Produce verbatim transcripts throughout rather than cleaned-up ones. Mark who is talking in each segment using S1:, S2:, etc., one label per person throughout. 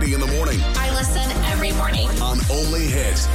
S1: Heidi in the morning.
S2: I listen every morning.
S1: On Only Hit.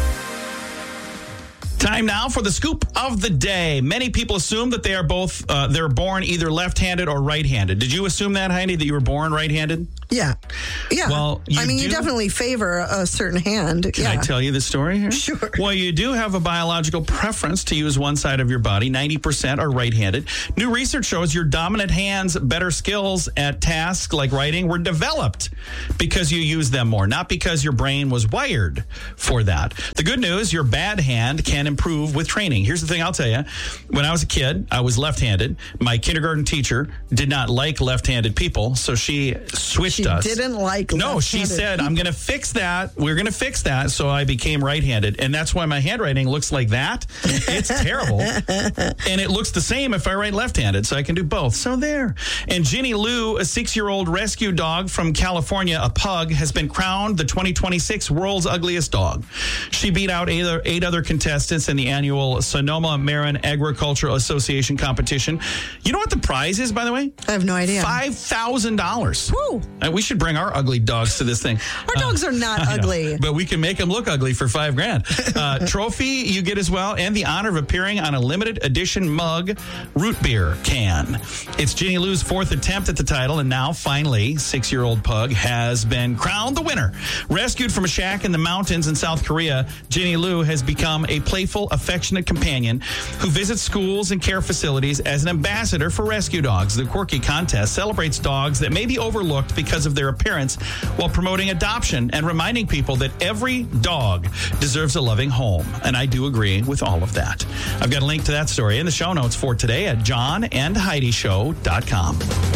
S3: Time now for the scoop of the day. Many people assume that they are both, uh, they're born either left-handed or right-handed. Did you assume that, Heidi, that you were born right-handed?
S4: Yeah. Yeah.
S3: Well, you
S4: I mean,
S3: do-
S4: you definitely favor a certain hand.
S3: Can
S4: yeah.
S3: I tell you the story here?
S4: Sure.
S3: Well, you do have a biological preference to use one side of your body. ninety percent are right-handed. New research shows your dominant hand's better skills at tasks like writing were developed because you use them more, not because your brain was wired for that. The good news, your bad hand can improve with training. Here's the thing I'll tell you. When I was a kid, I was left-handed. My kindergarten teacher did not like left-handed people, so she switched
S4: She
S3: us.
S4: didn't like
S3: No, she
S4: left-handed
S3: said,
S4: people.
S3: I'm going to fix that. We're going to fix that. So I became right-handed. And that's why my handwriting looks like that. It's terrible. And it looks the same if I write left-handed. So I can do both. So there. And Ginny Lou, a six-year-old rescue dog from California, a pug, has been crowned the twenty twenty-six World's Ugliest Dog. She beat out eight other, eight other contestants in the annual Sonoma Marin Agricultural Association competition. You know what the prize is, by the way?
S4: I have no idea.
S3: five thousand dollars.
S4: Woo.
S3: Uh, we should bring our ugly dogs to this thing.
S4: Our dogs are not
S3: I know,
S4: ugly.
S3: but we can make them look ugly for five grand. Uh, trophy you get as well, and the honor of appearing on a limited edition mug root beer can. It's Ginny Lou's fourth attempt at the title, and now finally, six-year-old pug has been crowned the winner. Rescued from a shack in the mountains in South Korea, Ginny Lou has become a playful, affectionate companion who visits schools and care facilities as an ambassador for rescue dogs. The quirky contest celebrates dogs that may be overlooked because of their appearance while promoting adoption and reminding people that every dog deserves a loving home. And I do agree with all of that. I've got a link to that story in the show notes for today at john and heidi show dot com.